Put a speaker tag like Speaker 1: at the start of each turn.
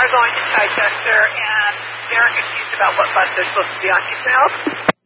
Speaker 1: are going to Chichester, and they're confused about what bus they're supposed to be on. Can you help?